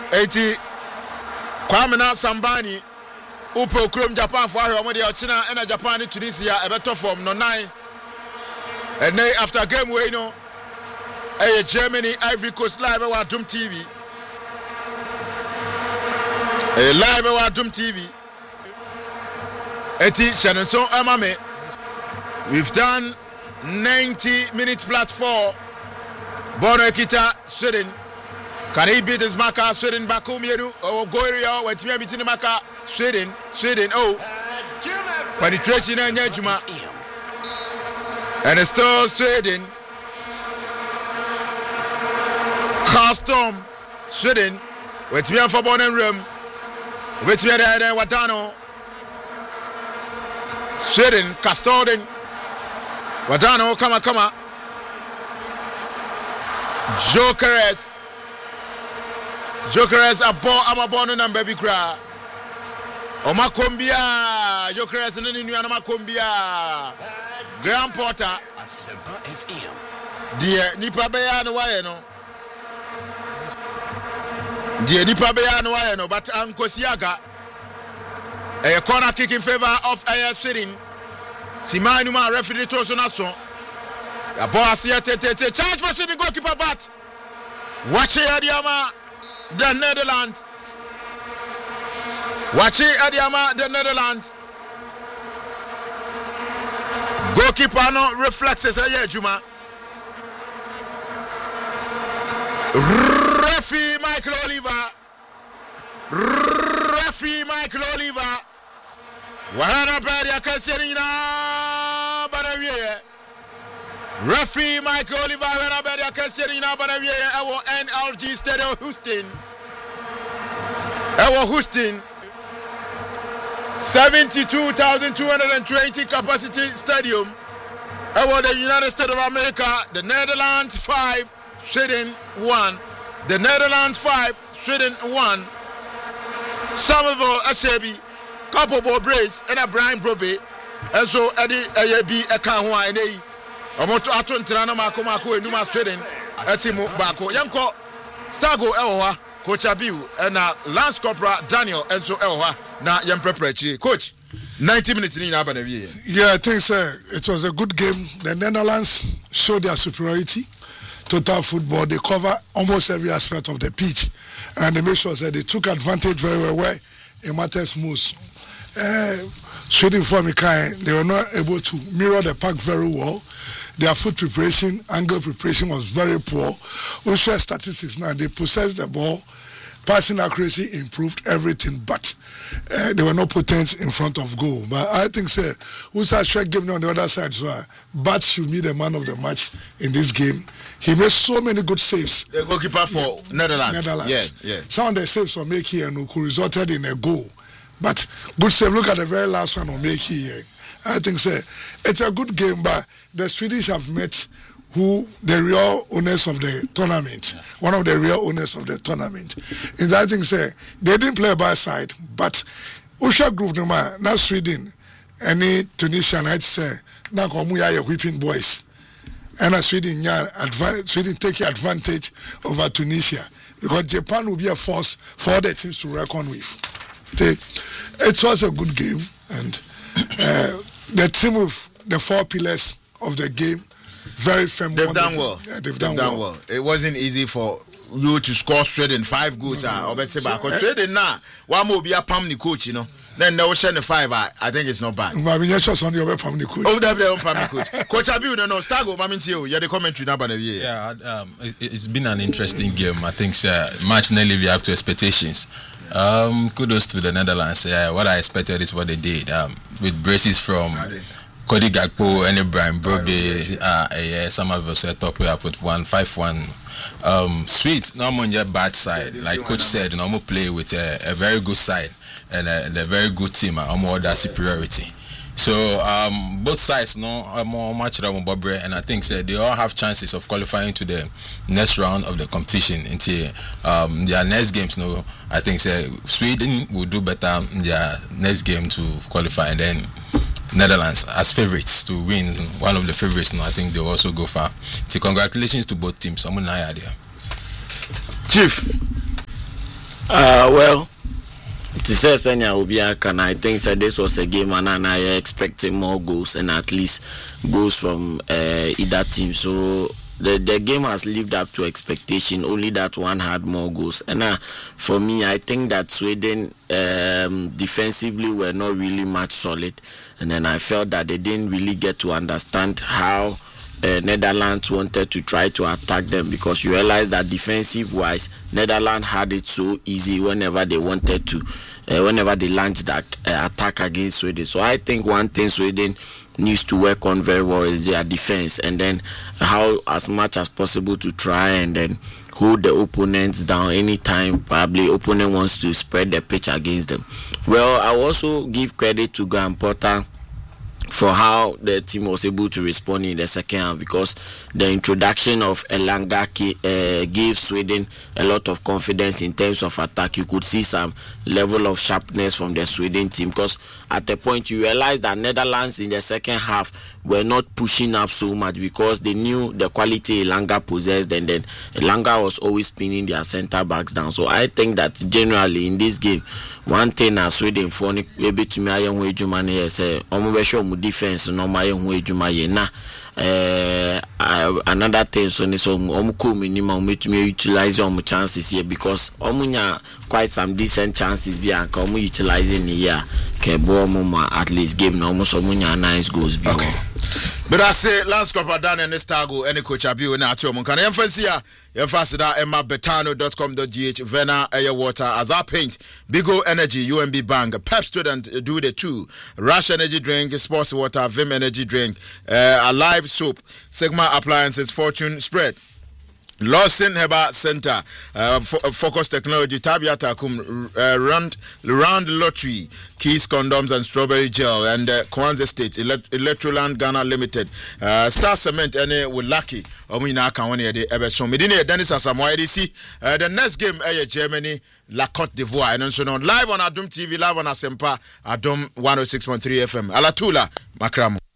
80 Kwamina Sambani Upo Krum Japan for Ahwe China and Japan Tunisia a better form no 9 and then after game we know Germany Ivory Coast live at Doom TV live at Doom TV Eti Shannon Amame. We've done 90 minutes plus 4. Bono Ekita Sweden. Can he beat his marker? Sweden Bakumieru or Gorio? What's me beating the marker? Sweden. Oh, penetration and Yajuma. And it's still Sweden. Custom Sweden. What's me for Bono room? What's me there? Watano. Sweden, Castorden, Wadano, come. Jokeres, a born and baby cry. Omakombia, Jokeres, and then Makombia. Graham Potter, dear Nipabeano Wayano. Dear Nipabeano Wayano, but Uncle Siaga. A corner kick in favor of Sweden. Simanuma referee to Sonason. A boss here, chance for Sweden goalkeeper, but watch it, Adiama, the Netherlands. Watch it, Adiama, the Netherlands. Goalkeeper no reflexes, Juma. Referee Michael Oliver. Referee Michael Oliver. Wahana Badia Caserina Banavier. Referee Michael Oliver Wahana Badia Caserina Banavier. Our NLG Stadium Houston. 72,220 capacity stadium. Our the United States of America. The Netherlands 5, Sweden 1. The Netherlands 5, Sweden 1. Somerville Asebi. Couple ball brace and a Brian Brobe, and so Eddie Ayabi Ekawa and a Omoto Aton Tirana Mako and Numa Sweden, Etimo Bako, Yanko, Stago Elwa, Coach Abiu, and Lance Corporal Daniel, and so Elwa, now Yam Preparatri. Coach, 90 minutes in Abanavi. Yeah, I think it was a good game. The Netherlands showed their superiority. Total football, they cover almost every aspect of the pitch, and they made sure that they took advantage very well where it matters most. Sweden for Mikai, they were not able to mirror the pack very well. Their foot preparation, angle preparation was very poor. We share statistics now. They possessed the ball, passing accuracy improved everything, but they were not potent in front of goal. But I think Usa Shrek gave me on the other side, so Bat should be the man of the match in this game. He made so many good saves. The goalkeeper for Netherlands. Yeah. Some of the saves were made here and who resulted in a goal. But good save. Look at the very last one on make here. I think it's a good game, but the Swedish have met the real owners of the tournament. Yeah. One of the real owners of the tournament. And I think they didn't play by side, but Usha group number not Sweden, any Tunisian I'd say now Komuya whipping boys. And Sweden take advantage over Tunisia because Japan will be a force for other teams to reckon with. It was a good game, and the team with the 4 pillars of the game, very firm. They've done well. Yeah, they've done well. It wasn't easy for you to score Sweden 5 goals. Because Sweden now, one more be a Pamni coach, you know. Then they will send the 5. I think it's not bad. On the other Pamni coach. Oh, they're Pamni coach. Coach Abiu, no, Stago, Mamintio, you're the commentary now, but yeah, it's been an interesting game. I think match nearly live up to expectations. Kudos to the Netherlands. What I expected is what they did. With braces from Cody Gakpo and Brian Brobe, some of us set up. We have put 1-5-1. Sweet, normal bad side. Like Coach said, normal play with a very good side and a very good team. More that superiority. So both sides more much and I think they all have chances of qualifying to the next round of the competition until their next games. I think Sweden will do better in their next game to qualify, and then Netherlands as favorites to win, one of the favorites. I think they'll also go far. So congratulations to both teams. I'm there. Chief, Well, to say Senya Obiaka, I think that this was a game and I expecting more goals and at least goals from either team. So the game has lived up to expectation, only that one had more goals. And for me, I think that Sweden defensively were not really much solid. And then I felt that they didn't really get to understand how Netherlands wanted to try to attack them, because you realize that defensive-wise, Netherlands had it so easy whenever they wanted to, whenever they launched that attack against Sweden. So I think one thing Sweden needs to work on very well is their defense, and then how as much as possible to try and then hold the opponents down anytime probably opponent wants to spread the pitch against them. Well, I also give credit to Graham Potter for how the team was able to respond in the second half, because the introduction of Elanga gave Sweden a lot of confidence in terms of attack. You could see some level of sharpness from the Sweden team, because at the point you realize that Netherlands in the second half were not pushing up so much because they knew the quality Elanga possessed, and then Elanga was always pinning their center backs down. So I think that generally in this game, one thing as Sweden for able to me ayen hu ejuma na say omo be show mu defense no ma ayen hu ejuma ye na another thing so ni so omo ko minimum omo to me utilize omo chances here, because omo nya quite some decent chances bi an ka omo utilizing here ke bo omo at least game na omo so omo nya nice goals bi. Okay. But I say Lance Cropper down in this tago any coach abiu na ati omo kan yemfansi ya yemfasida embabetano.com.gh Vena air water Azar paint Bigo Energy UMB Bank Pep Student do the two Rush Energy drink Sports Water Vim Energy drink Alive soap Sigma appliances Fortune spread Lawson Heba Center, Focus Technology, Tabia Takum, Round Lottery, Keys Condoms and Strawberry Gel, and Kwanzaa State, Electroland Ghana Limited, Star Cement, and with Lucky, Omina Kawani, the Eberson, Medina, Dennis Asamoah, DC. The next game, Germany, La Côte d'Ivoire, and so on. Live on Adum TV, live on Asempa, Adum 106.3 FM. Alatula, Makramo.